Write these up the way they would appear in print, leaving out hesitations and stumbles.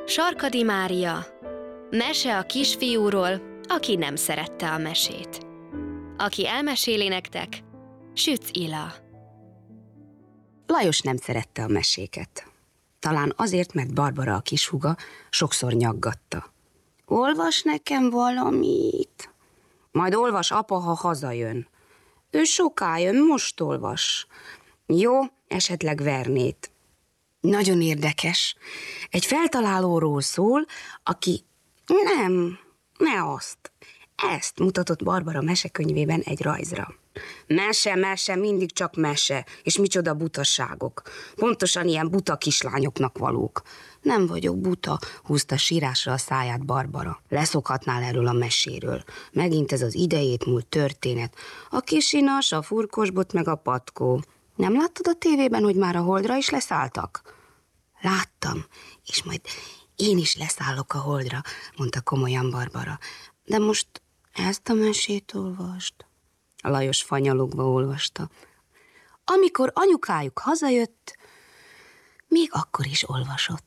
Sarkadi Mária. Mese a kisfiúról, aki nem szerette a mesét. Aki elmeséli nektek, Sütz Ila. Lajos nem szerette a meséket. Talán azért, mert Barbara, a kishúga, sokszor nyaggatta. Olvas nekem valamit. Majd olvas apa, ha hazajön. Ő soká jön, most olvas. Jó, esetleg Vernét. Nagyon érdekes. Egy feltalálóról szól, aki... Nem, ne azt. Ezt mutatott Barbara mesekönyvében egy rajzra. Mese, mindig csak mese, és micsoda butaságok. Pontosan ilyen buta kislányoknak valók. Nem vagyok buta, húzta sírásra a száját Barbara. Leszokhatnál erről a meséről. Megint ez az idejét múlt történet. A kisinas, a furkosbot meg a patkó. Nem láttad a tévében, hogy már a Holdra is leszálltak? Láttam, és majd én is leszállok a Holdra, mondta komolyan Barbara. De most ezt a mesét olvasd. A Lajos fanyalogva olvasta. Amikor anyukájuk hazajött, még akkor is olvasott.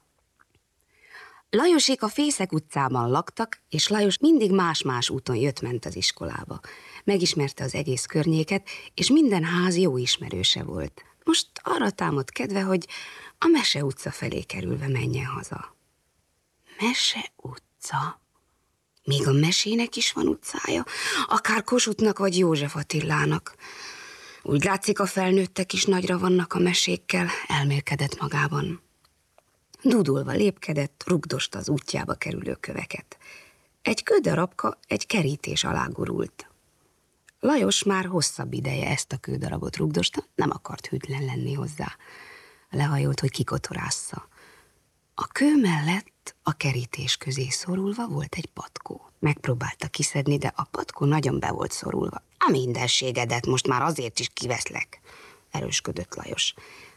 Lajosék a Fészek utcában laktak, és Lajos mindig más-más úton jött-ment az iskolába. Megismerte az egész környéket, és minden ház jó ismerőse volt. Most arra támadt kedve, hogy a Mese utca felé kerülve menjen haza. Mese utca? Még a mesének is van utcája? Akár Kossuthnak vagy József Attilának. Úgy látszik, a felnőttek is nagyra vannak a mesékkel, elmélkedett magában. Dúdulva lépkedett, rugdosta az útjába kerülő köveket. Egy kődarabka egy kerítés alá gurult. Lajos már hosszabb ideje ezt a kődarabot rugdosta, nem akart hűtlen lenni hozzá. Lehajolt, hogy kikotorásza. A kő mellett a kerítés közé szorulva volt egy patkó. Megpróbálta kiszedni, de a patkó nagyon be volt szorulva. A mindenségedet most már azért is kiveszlek, erősködött Lajos.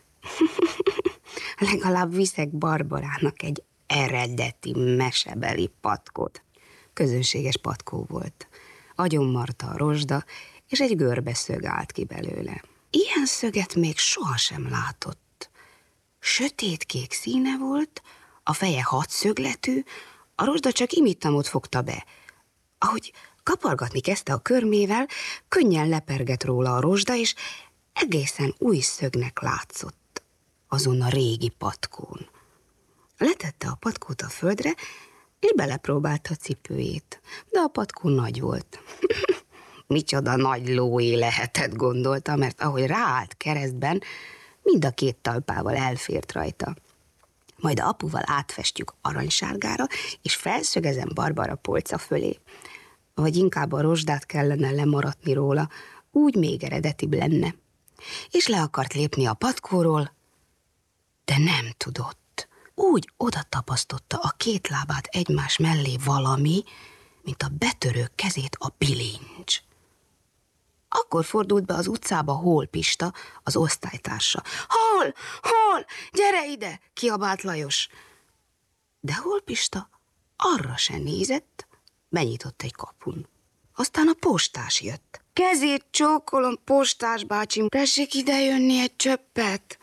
Legalább viszek Barbarának egy eredeti mesebeli patkót. Közönséges patkó volt. Agyonmarta a rozsda, és egy görbe szög állt ki belőle. Ilyen szöget még sohasem látott. Sötétkék színe volt, a feje hatszögletű, a rozsda csak imittamot fogta be. Ahogy kapargatni kezdte a körmével, könnyen lepergett róla a rozsda, és egészen új szögnek látszott azon a régi patkón. Letette a patkót a földre, és belepróbálta a cipőjét, de a patkó nagy volt. Micsoda nagy lóé lehetett, gondolta, mert ahogy ráállt keresztben, mind a két talpával elfért rajta. Majd apuval átfestjük aranysárgára, és felszögezem Barbara polca fölé. Vagy inkább a rozsdát kellene lemaratni róla, úgy még eredetibb lenne. És le akart lépni a patkóról, de nem tudott. Úgy oda tapasztotta a két lábát egymás mellé valami, mint a betörő kezét a bilincs. Akkor fordult be az utcába Hol Pista, az osztálytársa. Hol, gyere ide, kiabált Lajos. De Hol Pista arra se nézett, benyitott egy kapun. Aztán a postás jött. Kezét csókolom, postás bácsim, tessék idejönni egy csöppet.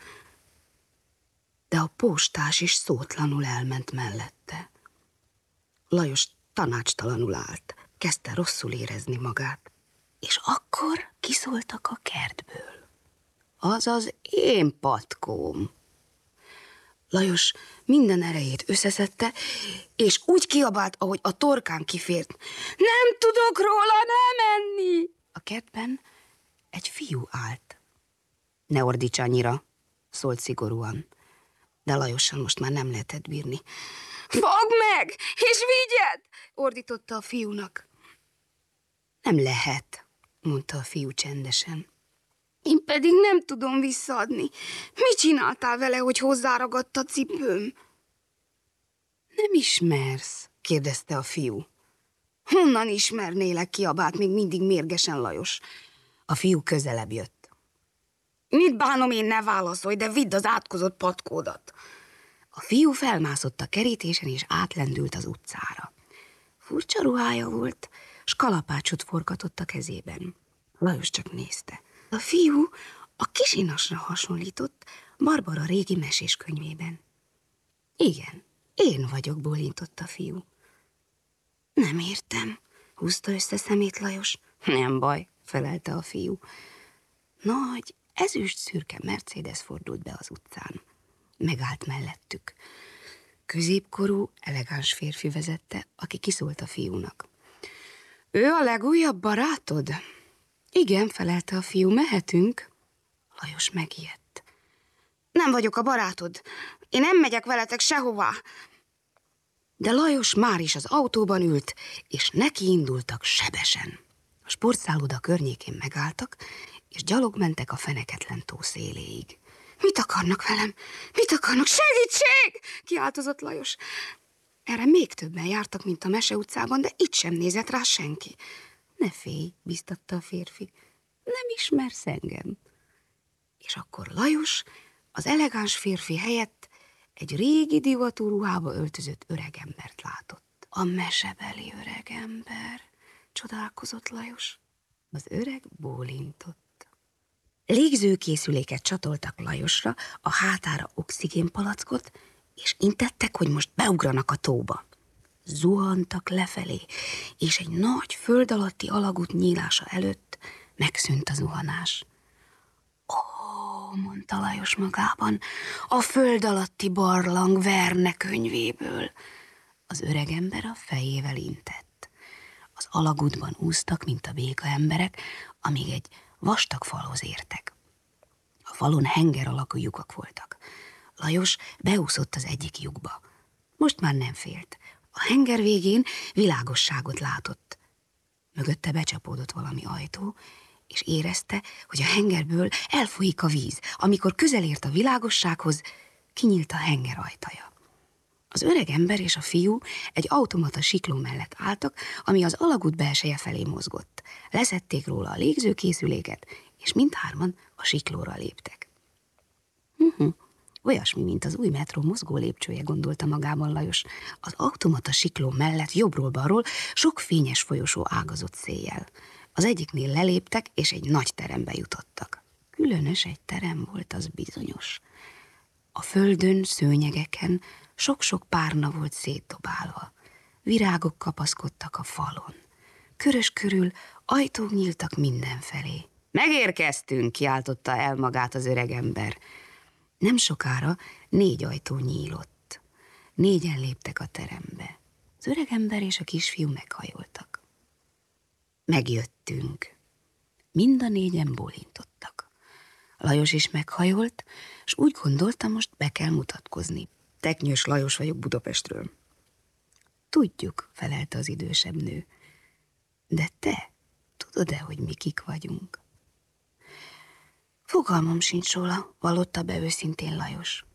De a postás is szótlanul elment mellette. Lajos tanácstalanul állt, kezdte rosszul érezni magát. És akkor kiszóltak a kertből. Az az én patkóm. Lajos minden erejét összeszedte, és úgy kiabált, ahogy a torkán kifért. Nem tudok róla nem menni! A kertben egy fiú állt. Ne ordíts annyira, szólt szigorúan. De Lajossal most már nem lehetett bírni. Fogd meg, és vigyed! Ordította a fiúnak. Nem lehet, mondta a fiú csendesen. Én pedig nem tudom visszaadni. Mit csináltál vele, hogy hozzáragadt a cipőm? Nem ismersz? Kérdezte a fiú. Honnan ismernélek, kiabált még mindig mérgesen Lajos. A fiú közelebb jött. Mit bánom én, ne válaszolj, de vidd az átkozott patkódat. A fiú felmászott a kerítésen, és átlendült az utcára. Furcsa ruhája volt, s kalapácsot forgatott a kezében. Lajos csak nézte. A fiú a kisinasra hasonlított Barbara régi meséskönyvében. Igen, Én vagyok, bólintott a fiú. Nem értem, húzta össze szemét Lajos. Nem baj, felelte a fiú. Nagy, ezüst szürke Mercedes fordult be az utcán. Megállt mellettük. Középkorú, elegáns férfi vezette, aki kiszólt a fiúnak. Ő a legújabb barátod? Igen, felelte a fiú, mehetünk? Lajos megijedt. Nem vagyok a barátod. Én nem megyek veletek sehová. De Lajos már is az autóban ült, és neki indultak sebesen. A sportszálloda környékén megálltak, és gyalog mentek a feneketlen tó széléig. Mit akarnak velem? Mit akarnak? Segítség! Kiáltozott Lajos. Erre még többen jártak, mint a Mese utcában, de itt sem nézett rá senki. Ne félj, biztatta a férfi. Nem ismersz engem. És akkor Lajos az elegáns férfi helyett egy régi divatú ruhába öltözött öregembert látott. A mesebeli öregember, csodálkozott Lajos. Az öreg bólintott. Légzőkészüléket csatoltak Lajosra, a hátára oxigénpalackot, és intettek, hogy most beugranak a tóba. Zuhantak lefelé, és egy nagy föld alatti alagút nyílása előtt megszűnt a zuhanás. Ó, mondta Lajos magában, a föld alatti barlang Verne könyvéből. Az öregember a fejével intett. Az alagútban úsztak, mint a béka emberek, amíg egy vastag falhoz értek. A falon henger alakú lyukak voltak. Lajos beúszott az egyik lyukba. Most már nem félt. A henger végén világosságot látott. Mögötte becsapódott valami ajtó, és érezte, hogy a hengerből elfolyik a víz. Amikor közel ért a világossághoz, kinyílt a henger ajtaja. Az öreg ember és a fiú egy automata sikló mellett álltak, ami az alagút belseje felé mozgott. Leszették róla a légzőkészüléket, és mindhárman a siklóra léptek. Olyasmi, mint az új metró mozgó lépcsője, gondolta magában Lajos. Az automata sikló mellett jobbról-balról sok fényes folyosó ágazott széjjel. Az egyiknél leléptek, és egy nagy terembe jutottak. Különös egy terem volt, az bizonyos. A földön, szőnyegeken sok-sok párna volt szétdobálva. Virágok kapaszkodtak a falon. Körös körül ajtók nyíltak mindenfelé. Megérkeztünk, kiáltotta el magát az öregember. Nem sokára 4 ajtó nyílott. 4-en léptek a terembe. Az öregember és a kisfiú meghajoltak. Megjöttünk. Mind a 4-en bólintottak. Lajos is meghajolt, és úgy gondolta, most be kell mutatkozni. Teknyős Lajos vagyok Budapestről. Tudjuk, felelte az idősebb nő. De te tudod-e, hogy mi kik vagyunk? Fogalmam sincs róla, vallotta be őszintén Lajos.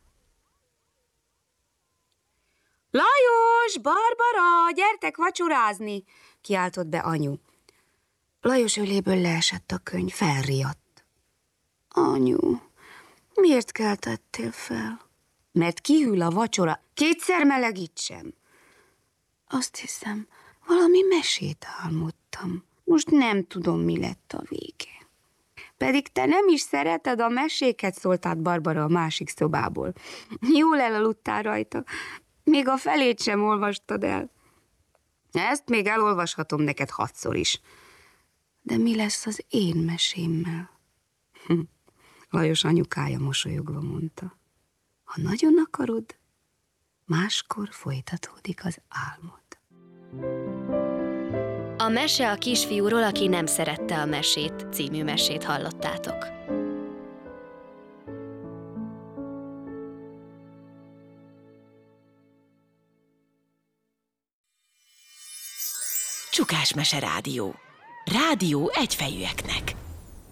Lajos, Barbara, gyertek vacsorázni, kiáltott be anyu. Lajos öléből leesett a könyv, felriadt. Anyu, miért keltettél fel? Mert kihűl a vacsora, 2-szer melegítsem. Azt hiszem, valami mesét álmodtam. Most nem tudom, mi lett a vége. Pedig te nem is szereted a meséket, szólt át Barbara a másik szobából. Jól elaludtál rajta, még a felét sem olvastad el. Ezt még elolvashatom neked 6-szor is. De mi lesz az én mesémmel? Lajos anyukája mosolyogva mondta. Ha nagyon akarod, máskor folytatódik az álmod. A mese a kisfiúról, aki nem szerette a mesét című mesét hallottátok. Csukás Mese Rádió. Rádió egyfejűeknek.